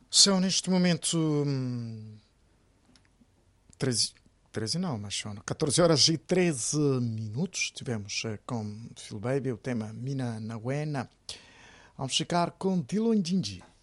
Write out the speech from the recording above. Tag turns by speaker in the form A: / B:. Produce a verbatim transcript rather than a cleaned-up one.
A: São neste momento hum, treze, treze não, mas são catorze horas e treze minutos. Tivemos eh, com Phil Baby o tema Mina Nawena. Vamos ficar com Dilon Dinji.